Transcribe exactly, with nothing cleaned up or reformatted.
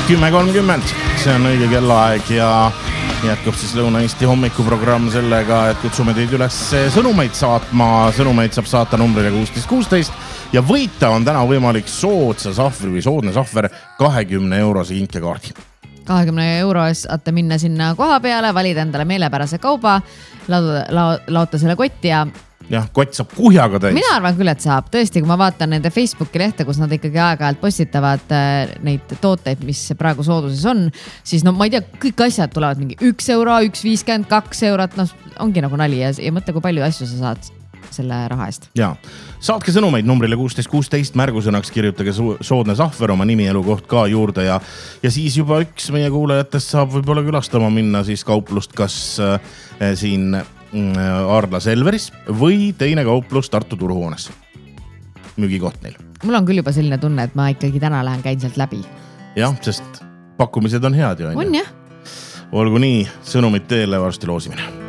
kümme kolmkümmend, see on õige kellaaeg ja jätkub siis Lõuna-Eesti hommikuprogramm sellega, et kutsume teid üles sõnumeid saatma. Sõnumeid saab saata numbrile kuusteist kuusteist ja võita on täna võimalik soodsa sahvri või soodne sahver kahekümne eurose kinkekaardi. kahekümne euro eest saate minna sinna koha peale, valida endale meelepärase kauba, lauda, lau, lauta selle kotti ja jah, kott saab kuhjaga täis. Mina arvan küll, et saab. Tõesti, kui ma vaatan nende Facebooki lehte, kus nad ikkagi aeg-ajalt postitavad neid tooteid, mis praegu sooduses on, siis no ma ei tea, kõik asjad tulevad mingi üks euro, üks viiskümmend kaks eurot, no ongi nagu nali ja, ja mõtle, kui palju asju sa saad selle raha eest. Ja, saatke sõnumeid numbrile kuusteist kuusteist, märgusõnaks kirjutage soodne sahver oma nimi elukoht ka juurde ja, ja siis juba üks meie kuulajatest saab võib-olla külastama minna siis kauplust, kas äh, siin Arla Selveris või teine kauplus Tartu Turuhoones. Müügikoht neil. Mul on küll juba selline tunne, et ma ikkagi täna lähen käin sealt läbi. Jah, sest pakkumised on head ju. On jah. Olgu nii, sõnumid teele varsti loosimine.